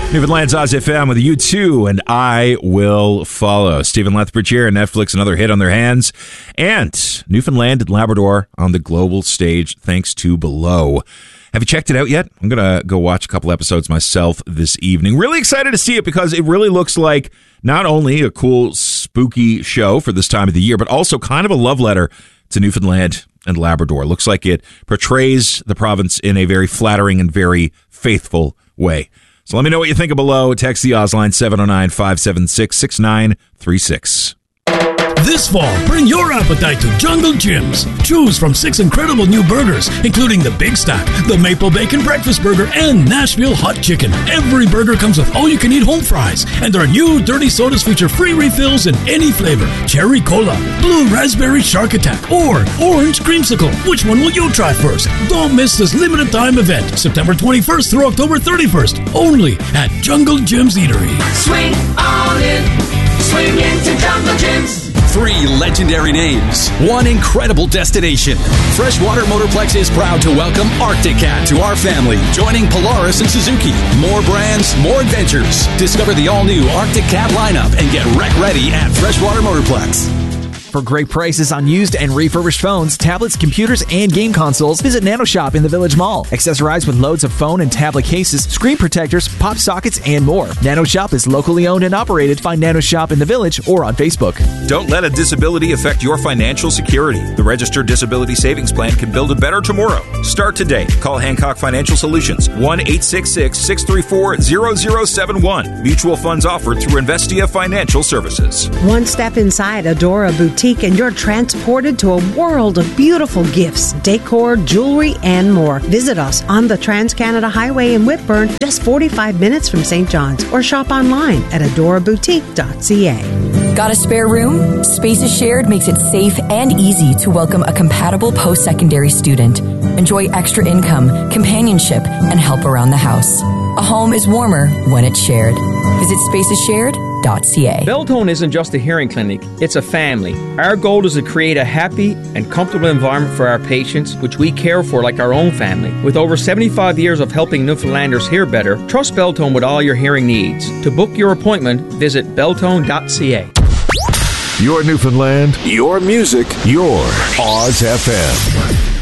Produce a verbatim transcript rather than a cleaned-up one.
Newfoundland's Oz F M with you too, and I will follow. Stephen Lethbridge here, and Netflix, another hit on their hands. And Newfoundland and Labrador on the global stage, thanks to Below. Have you checked it out yet? I'm going to go watch a couple episodes myself this evening. Really excited to see it because it really looks like not only a cool, spooky show for this time of the year, but also kind of a love letter to Newfoundland and Labrador. Looks like it portrays the province in a very flattering and very faithful way. So let me know what you think of Below. Text the Oz line seven oh nine, five seven six, six nine three six. This fall, bring your appetite to Jungle Jim's. Choose from six incredible new burgers, including the Big Stack, the Maple Bacon Breakfast Burger, and Nashville Hot Chicken. Every burger comes with all-you-can-eat home fries, and our new dirty sodas feature free refills in any flavor. Cherry Cola, Blue Raspberry Shark Attack, or Orange Creamsicle. Which one will you try first? Don't miss this limited time event, September twenty-first through October thirty-first, only at Jungle Jim's Eatery. Swing on in, swing into Jungle Jim's. Three legendary names, one incredible destination. Freshwater Motorplex is proud to welcome Arctic Cat to our family, joining Polaris and Suzuki. More brands, more adventures. Discover the all-new Arctic Cat lineup and get wreck ready at Freshwater Motorplex. For great prices on used and refurbished phones, tablets, computers, and game consoles, visit NanoShop in the Village Mall. Accessorize with loads of phone and tablet cases, screen protectors, pop sockets, and more. NanoShop is locally owned and operated. Find NanoShop in the Village or on Facebook. Don't let a disability affect your financial security. The Registered Disability Savings Plan can build a better tomorrow. Start today. Call Hancock Financial Solutions, one eight six six, six three four, zero zero seven one. Mutual funds offered through Investia Financial Services. One step inside Adora Boutique and you're transported to a world of beautiful gifts, decor, jewelry, and more. Visit us on the Trans-Canada Highway in Whitburn, just forty-five minutes from Saint John's, or shop online at adora boutique dot c a. Got a spare room? Spaces Shared makes it safe and easy to welcome a compatible post-secondary student. Enjoy extra income, companionship, and help around the house. A home is warmer when it's shared. Visit spaces shared dot c a. Beltone isn't just a hearing clinic, it's a family. Our goal is to create a happy and comfortable environment for our patients, which we care for like our own family. With over seventy-five years of helping Newfoundlanders hear better, trust Beltone with all your hearing needs. To book your appointment, visit beltone dot c a. Your Newfoundland, your music, your Oz F M.